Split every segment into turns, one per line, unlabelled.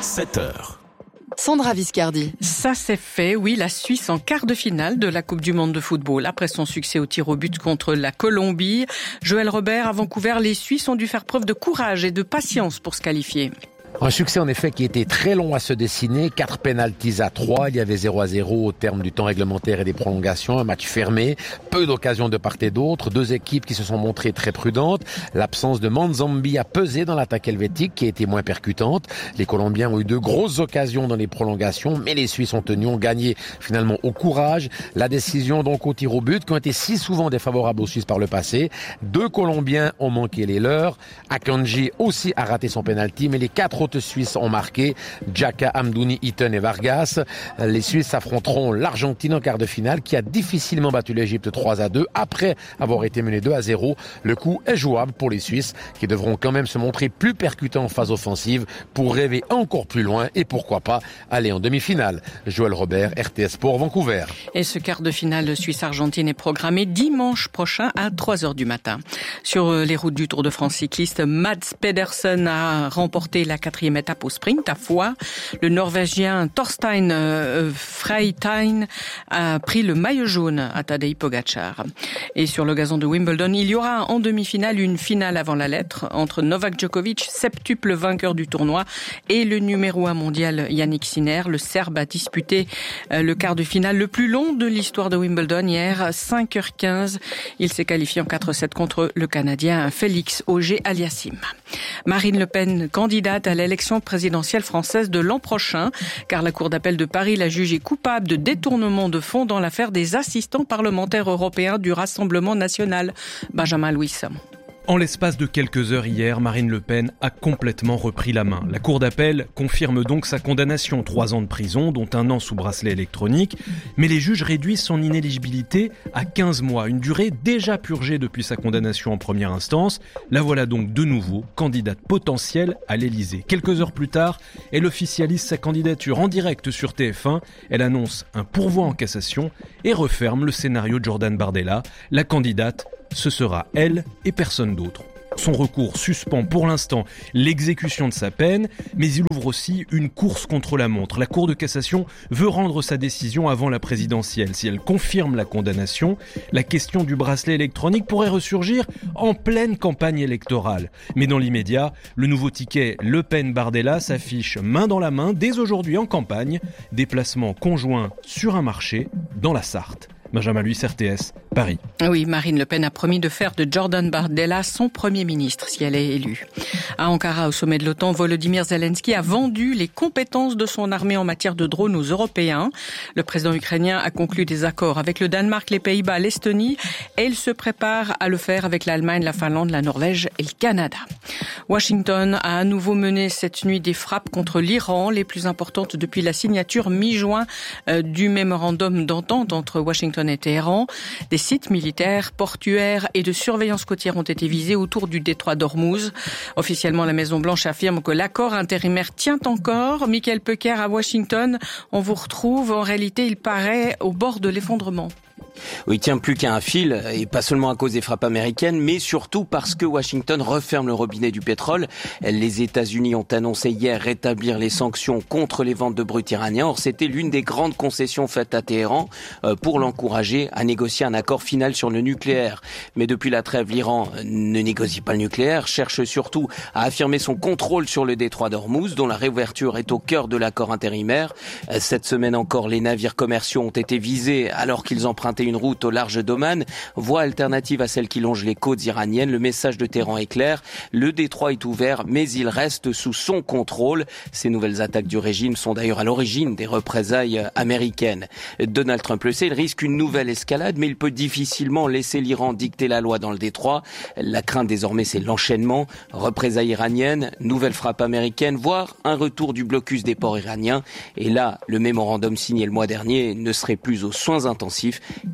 7h.
Sandra Viscardi.
Ça c'est fait, oui, la Suisse en quart de finale de la Coupe du Monde de football. Après son succès au tir au but contre la Colombie, Joël Robert à Vancouver, les Suisses ont dû faire preuve de courage et de patience pour se qualifier.
Un succès en effet qui était très long à se dessiner, 4 pénaltys à 3, il y avait 0-0 au terme du temps réglementaire et des prolongations, un match fermé, peu d'occasions de part et d'autre, deux équipes qui se sont montrées très prudentes, l'absence de Manzambi a pesé dans l'attaque helvétique qui a été moins percutante, les Colombiens ont eu de grosses occasions dans les prolongations, mais les Suisses ont gagné finalement au courage, la décision donc au tir au but qui ont été si souvent défavorables aux Suisses par le passé, 2 Colombiens ont manqué les leurs, Akanji aussi a raté son pénalty, mais les 4 autres Suisses ont marqué, Xhaka, Amdouni, Itten et Vargas. Les Suisses affronteront l'Argentine en quart de finale qui a difficilement battu l'Égypte 3-2 après avoir été mené 2-0. Le coup est jouable pour les Suisses qui devront quand même se montrer plus percutants en phase offensive pour rêver encore plus loin et pourquoi pas aller en demi-finale. Joël Robert, RTS Sport, Vancouver.
Et ce quart de finale Suisse-Argentine est programmé dimanche prochain à 3h du matin. Sur les routes du Tour de France cycliste, Mads Pedersen a remporté la 4e étape au sprint à Foix. Le Norvégien Thorstein Freitijn a pris le maillot jaune à Tadej Pogačar. Et sur le gazon de Wimbledon, il y aura en demi-finale une finale avant la lettre entre Novak Djokovic, septuple vainqueur du tournoi, et le numéro 1 mondial Yannick Sinner. Le Serbe a disputé le quart de finale le plus long de l'histoire de Wimbledon hier, 5h15. Il s'est qualifié en 4-7 contre le Canadien Félix Auger-Aliassime. Marine Le Pen, candidate à l'élection présidentielle française de l'an prochain, car la Cour d'appel de Paris l'a jugée coupable de détournement de fonds dans l'affaire des assistants parlementaires européens du Rassemblement national. Benjamin Louis.
En l'espace de quelques heures hier, Marine Le Pen a complètement repris la main. La Cour d'appel confirme donc sa condamnation, 3 ans de prison, dont 1 an sous bracelet électronique. Mais les juges réduisent son inéligibilité à 15 mois, une durée déjà purgée depuis sa condamnation en première instance. La voilà donc de nouveau candidate potentielle à l'Élysée. Quelques heures plus tard, elle officialise sa candidature en direct sur TF1. Elle annonce un pourvoi en cassation et referme le scénario de Jordan Bardella. La candidate, ce sera elle et personne d'autre. Son recours suspend pour l'instant l'exécution de sa peine, mais il ouvre aussi une course contre la montre. La Cour de cassation veut rendre sa décision avant la présidentielle. Si elle confirme la condamnation, la question du bracelet électronique pourrait ressurgir en pleine campagne électorale. Mais dans l'immédiat, le nouveau ticket Le Pen-Bardella s'affiche main dans la main dès aujourd'hui en campagne. Déplacement conjoint sur un marché dans la Sarthe. Benjamin Louis, RTS, Paris.
Oui, Marine Le Pen a promis de faire de Jordan Bardella son Premier ministre si elle est élue. À Ankara, au sommet de l'OTAN, Volodymyr Zelensky a vendu les compétences de son armée en matière de drones aux Européens. Le président ukrainien a conclu des accords avec le Danemark, les Pays-Bas, l'Estonie et il se prépare à le faire avec l'Allemagne, la Finlande, la Norvège et le Canada. Washington a à nouveau mené cette nuit des frappes contre l'Iran, les plus importantes depuis la signature mi-juin du mémorandum d'entente entre Washington et Téhéran. Des sites militaires, portuaires et de surveillance côtière ont été visés autour du détroit d'Ormuz. Officiellement, la Maison-Blanche affirme que l'accord intérimaire tient encore. Michael Pecker à Washington, on vous retrouve. En réalité, il paraît au bord de l'effondrement.
Oui, il tient plus qu'à un fil, et pas seulement à cause des frappes américaines, mais surtout parce que Washington referme le robinet du pétrole. Les États-Unis ont annoncé hier rétablir les sanctions contre les ventes de brut iranien. Or, c'était l'une des grandes concessions faites à Téhéran pour l'encourager à négocier un accord final sur le nucléaire. Mais depuis la trêve, l'Iran ne négocie pas le nucléaire, cherche surtout à affirmer son contrôle sur le détroit d'Ormuz, dont la réouverture est au cœur de l'accord intérimaire. Cette semaine encore, les navires commerciaux ont été visés alors qu'ils empruntaient une route au large d'Oman, voie alternative à celle qui longe les côtes iraniennes. Le message de Téhéran est clair, le détroit est ouvert, mais il reste sous son contrôle. Ces nouvelles attaques du régime sont d'ailleurs à l'origine des représailles américaines. Donald Trump le sait, il risque une nouvelle escalade, mais il peut difficilement laisser l'Iran dicter la loi dans le détroit. La crainte désormais, c'est l'enchaînement. Représailles iraniennes, nouvelle frappe américaine, voire un retour du blocus des ports iraniens. Et là, le mémorandum signé le mois dernier ne serait plus aux soins intensifs.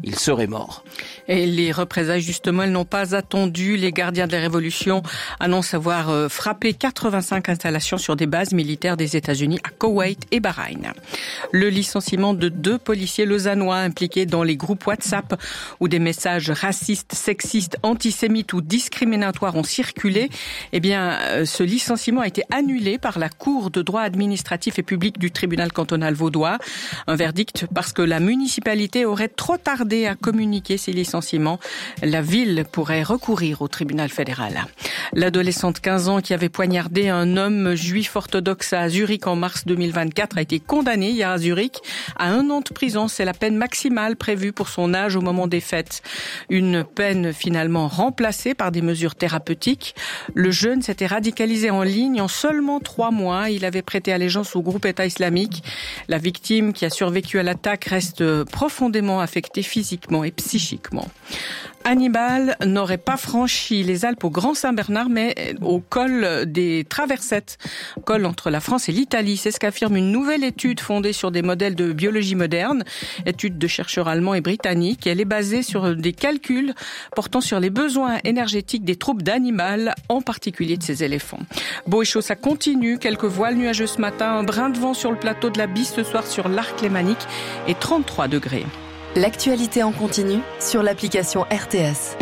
il serait mort.
Et les représailles, justement, elles n'ont pas attendu. Les gardiens de la Révolution annoncent avoir frappé 85 installations sur des bases militaires des États-Unis à Koweït et Bahreïn. Le licenciement de 2 policiers lausannois impliqués dans les groupes WhatsApp où des messages racistes, sexistes, antisémites ou discriminatoires ont circulé, ce licenciement a été annulé par la Cour de droit administratif et public du tribunal cantonal vaudois. Un verdict parce que la municipalité aurait trop tardé à communiquer ces licenciements. La ville pourrait recourir au tribunal fédéral. L'adolescente 15 ans qui avait poignardé un homme juif orthodoxe à Zurich en mars 2024 a été condamnée hier à Zurich à 1 an de prison. C'est la peine maximale prévue pour son âge au moment des fêtes. Une peine finalement remplacée par des mesures thérapeutiques. Le jeune s'était radicalisé en ligne en seulement 3 mois. Il avait prêté allégeance au groupe État islamique. La victime qui a survécu à l'attaque reste profondément affectée physiquement et psychiquement. Hannibal n'aurait pas franchi les Alpes au Grand Saint-Bernard, mais au col des Traversettes, col entre la France et l'Italie. C'est ce qu'affirme une nouvelle étude fondée sur des modèles de biologie moderne, étude de chercheurs allemands et britanniques. Elle est basée sur des calculs portant sur les besoins énergétiques des troupes d'Hannibal, en particulier de ces éléphants. Beau et chaud, ça continue. Quelques voiles nuageux ce matin, un brin de vent sur le plateau de la Bisse ce soir sur l'arc lémanique et 33 degrés.
L'actualité en continu sur l'application RTS.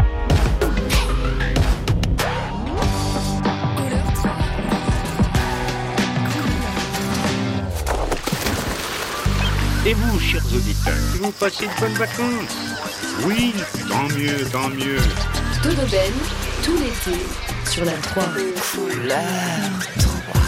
Et vous, chers auditeurs, vous passez de bonnes vacances? Oui, tant mieux, tant mieux.
Tout de belle, tout l'été, sur la 3.
Couleur 3.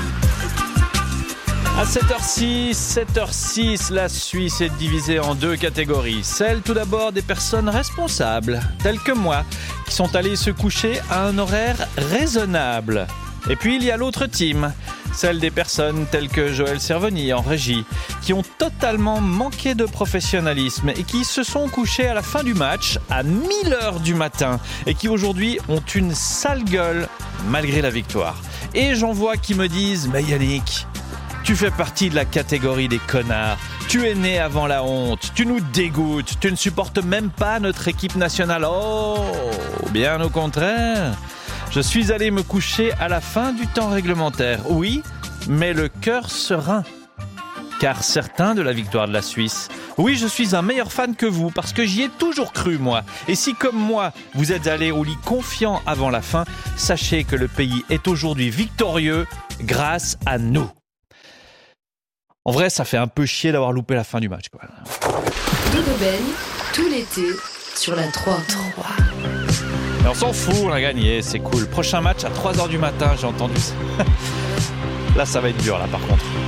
À 7h06, la Suisse est divisée en 2 catégories. Celle tout d'abord des personnes responsables, telles que moi, qui sont allées se coucher à un horaire raisonnable. Et puis il y a l'autre team, celle des personnes telles que Joël Cervoni en régie, qui ont totalement manqué de professionnalisme et qui se sont couchés à la fin du match à 1000h du matin et qui aujourd'hui ont une sale gueule malgré la victoire. Et j'en vois qui me disent « Mais Yannick, tu fais partie de la catégorie des connards. Tu es né avant la honte. Tu nous dégoûtes. Tu ne supportes même pas notre équipe nationale. Oh, bien au contraire. Je suis allé me coucher à la fin du temps réglementaire. Oui, mais le cœur serein. Car certain de la victoire de la Suisse. Oui, je suis un meilleur fan que vous parce que j'y ai toujours cru, moi. Et si, comme moi, vous êtes allé au lit confiant avant la fin, sachez que le pays est aujourd'hui victorieux grâce à nous. En vrai, ça fait un peu chier d'avoir loupé la fin du match, quoi.
Tout de belle, tout l'été, sur la 3.
Mais on s'en fout, on a gagné, c'est cool. Prochain match à 3h du matin, j'ai entendu ça. Là, ça va être dur, là, par contre.